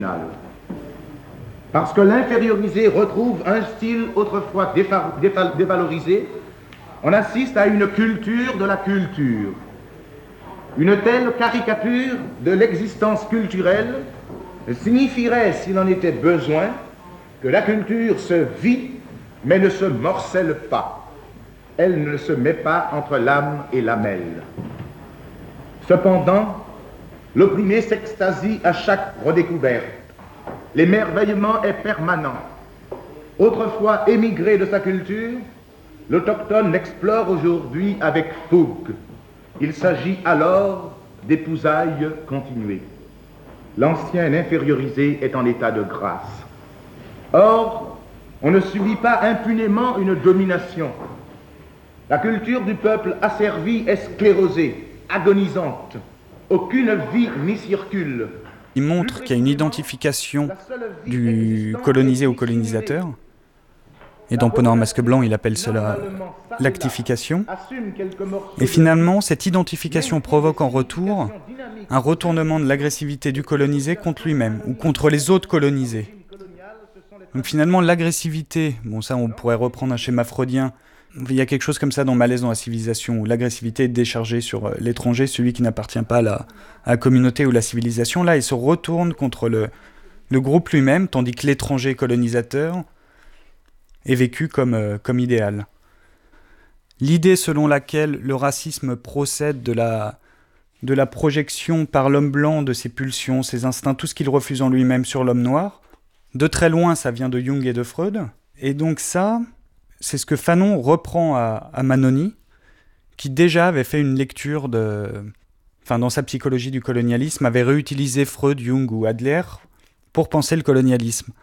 Parce que l'infériorisé retrouve un style autrefois dévalorisé, on assiste à une culture de la culture. Une telle caricature de l'existence culturelle signifierait, s'il en était besoin, que la culture se vit, mais ne se morcelle pas. Elle ne se met pas entre l'âme et l'amelle. Cependant, l'opprimé s'extasie à chaque redécouverte. L'émerveillement est permanent. Autrefois émigré de sa culture, l'autochtone l'explore aujourd'hui avec fougue. Il s'agit alors d'épousailles continuées. L'ancien infériorisé est en état de grâce. Or, on ne subit pas impunément une domination. La culture du peuple asservi est sclérosée, agonisante. Aucune vie n'y circule. Il montre qu'il y a une identification du colonisé au colonisateur. Et dans Peau noire masque blanc, il appelle cela l'actification. Et finalement, cette identification provoque en retour un retournement de l'agressivité du colonisé contre lui-même ou contre les autres colonisés. Donc finalement, l'agressivité, bon ça on pourrait reprendre un schéma freudien, il y a quelque chose comme ça dans Malaise dans la civilisation, où l'agressivité est déchargée sur l'étranger, celui qui n'appartient pas à la communauté ou la civilisation. Là, il se retourne contre le groupe lui-même, tandis que l'étranger colonisateur est vécu comme idéal. L'idée selon laquelle le racisme procède de la projection par l'homme blanc de ses pulsions, ses instincts, tout ce qu'il refuse en lui-même sur l'homme noir, de très loin, ça vient de Jung et de Freud. Et donc ça, c'est ce que Fanon reprend à Manoni, qui déjà avait fait une lecture dans sa psychologie du colonialisme, avait réutilisé Freud, Jung ou Adler pour penser le colonialisme.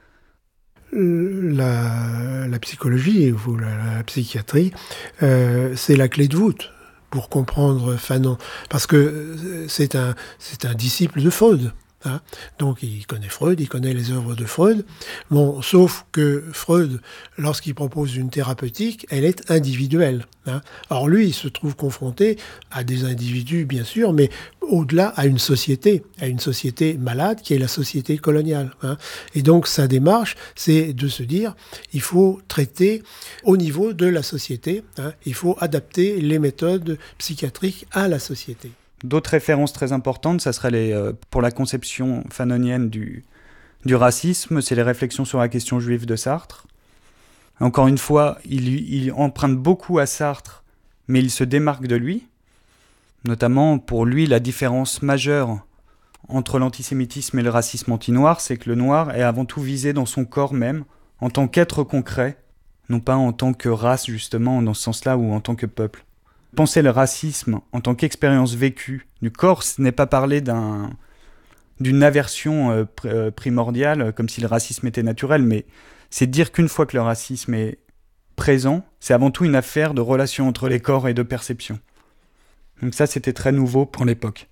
La psychologie ou la psychiatrie, c'est la clé de voûte pour comprendre Fanon, parce que c'est un disciple de Freud. Hein. Donc il connaît Freud, il connaît les œuvres de Freud. Bon, sauf que Freud, lorsqu'il propose une thérapeutique, elle est individuelle. Hein. Or lui, il se trouve confronté à des individus, bien sûr, mais au-delà à une société malade qui est la société coloniale. Hein. Et donc sa démarche, c'est de se dire, il faut traiter au niveau de la société, hein, il faut adapter les méthodes psychiatriques à la société. D'autres références très importantes, ça serait pour la conception fanonienne du racisme, c'est les réflexions sur la question juive de Sartre. Encore une fois, il emprunte beaucoup à Sartre, mais il se démarque de lui. Notamment, pour lui, la différence majeure entre l'antisémitisme et le racisme anti-noir, c'est que le noir est avant tout visé dans son corps même, en tant qu'être concret, non pas en tant que race, justement, dans ce sens-là, ou en tant que peuple. Penser le racisme en tant qu'expérience vécue du corps, ce n'est pas parler d'une aversion primordiale, comme si le racisme était naturel, mais c'est dire qu'une fois que le racisme est présent, c'est avant tout une affaire de relation entre les corps et de perception. Donc ça, c'était très nouveau pour l'époque.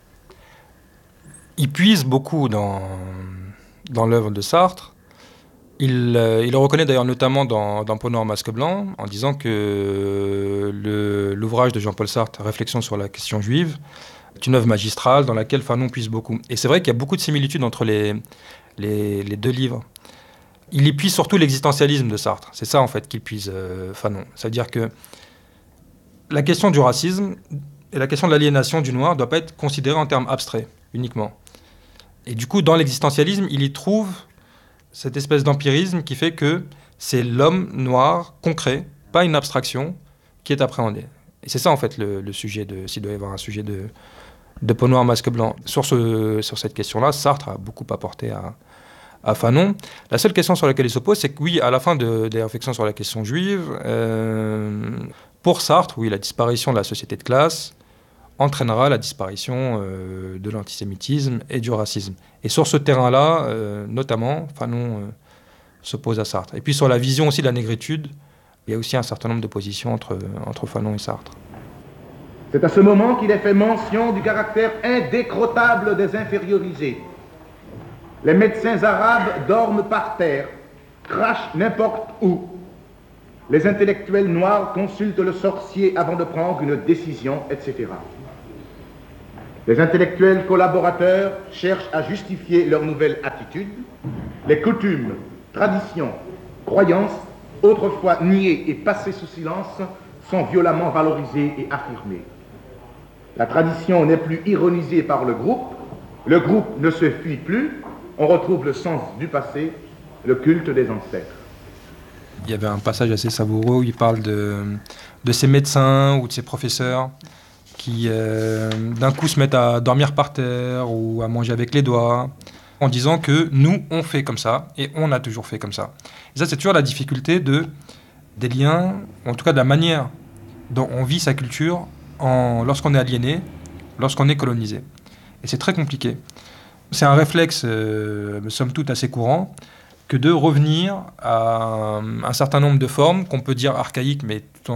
Il puise beaucoup dans l'œuvre de Sartre. Il le reconnaît d'ailleurs notamment dans Peau noire masque blanc, en disant que l'ouvrage de Jean-Paul Sartre, Réflexions sur la question juive, est une œuvre magistrale dans laquelle Fanon puise beaucoup. Et c'est vrai qu'il y a beaucoup de similitudes entre les deux livres. Il y puise surtout l'existentialisme de Sartre. C'est ça en fait qu'il puise Fanon. Ça veut dire que la question du racisme et la question de l'aliénation du noir ne doit pas être considérée en termes abstraits uniquement. Et du coup, dans l'existentialisme, il y trouve cette espèce d'empirisme qui fait que c'est l'homme noir concret, pas une abstraction, qui est appréhendé. Et c'est ça en fait le sujet s'il doit y avoir un sujet de Peau noire masque blanc. Sur cette question-là, Sartre a beaucoup apporté à Fanon. La seule question sur laquelle il s'oppose, c'est que oui, à la fin des réflexions sur la question juive, pour Sartre, oui, la disparition de la société de classe entraînera la disparition de l'antisémitisme et du racisme. Et sur ce terrain-là, notamment, Fanon s'oppose à Sartre. Et puis sur la vision aussi de la négritude, il y a aussi un certain nombre de positions entre Fanon et Sartre. C'est à ce moment qu'il est fait mention du caractère indécrottable des infériorisés. Les médecins arabes dorment par terre, crachent n'importe où. Les intellectuels noirs consultent le sorcier avant de prendre une décision, etc. Les intellectuels collaborateurs cherchent à justifier leur nouvelle attitude. Les coutumes, traditions, croyances, autrefois niées et passées sous silence, sont violemment valorisées et affirmées. La tradition n'est plus ironisée par le groupe ne se fuit plus, on retrouve le sens du passé, le culte des ancêtres. Il y avait un passage assez savoureux où il parle de ces médecins ou de ces professeurs qui d'un coup se mettent à dormir par terre ou à manger avec les doigts, en disant que nous, on fait comme ça, et on a toujours fait comme ça. Et ça, c'est toujours la difficulté des liens, en tout cas de la manière dont on vit sa culture lorsqu'on est aliéné, lorsqu'on est colonisé. Et c'est très compliqué. C'est un réflexe, somme toute, assez courant, que de revenir à un certain nombre de formes qu'on peut dire archaïques, mais tout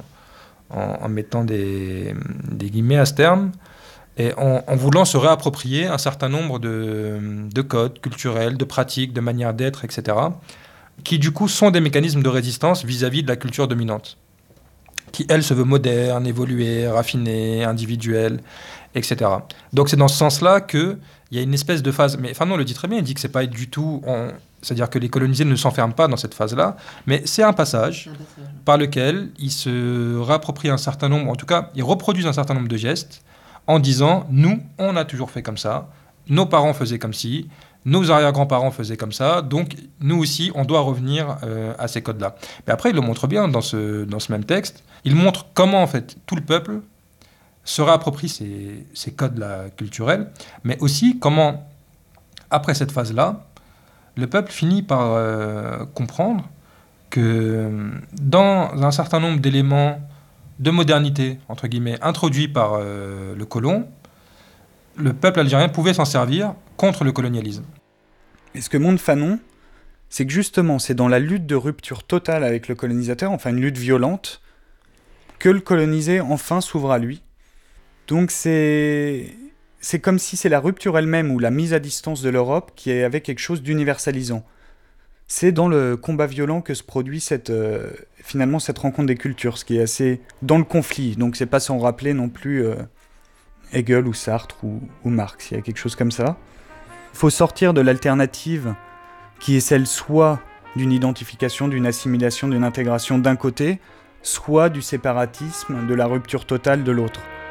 en mettant des guillemets à ce terme, et en voulant se réapproprier un certain nombre de codes culturels, de pratiques, de manières d'être, etc., qui du coup sont des mécanismes de résistance vis-à-vis de la culture dominante, qui elle se veut moderne, évoluée, raffinée, individuelle, etc. Donc c'est dans ce sens-là qu'il y a une espèce de phase, mais Fanon le dit très bien, il dit que c'est pas du tout... C'est-à-dire que les colonisés ne s'enferment pas dans cette phase-là, mais c'est un passage par lequel ils se réapproprient un certain nombre, en tout cas, ils reproduisent un certain nombre de gestes en disant « nous, on a toujours fait comme ça, nos parents faisaient comme ci, nos arrière-grands-parents faisaient comme ça, donc nous aussi, on doit revenir à ces codes-là ». Mais après, il le montre bien dans ce même texte, il montre comment, en fait, tout le peuple se réapproprie ces codes-là culturels, mais aussi comment, après cette phase-là, le peuple finit par comprendre que dans un certain nombre d'éléments de modernité, entre guillemets, introduits par le colon, le peuple algérien pouvait s'en servir contre le colonialisme. Et ce que montre Fanon, c'est que justement, c'est dans la lutte de rupture totale avec le colonisateur, enfin une lutte violente, que le colonisé enfin s'ouvre à lui. Donc c'est comme si c'est la rupture elle-même ou la mise à distance de l'Europe qui avait quelque chose d'universalisant. C'est dans le combat violent que se produit finalement cette rencontre des cultures, ce qui est assez dans le conflit. Donc c'est pas sans rappeler non plus Hegel ou Sartre ou Marx, il y a quelque chose comme ça. Il faut sortir de l'alternative qui est celle soit d'une identification, d'une assimilation, d'une intégration d'un côté, soit du séparatisme, de la rupture totale de l'autre.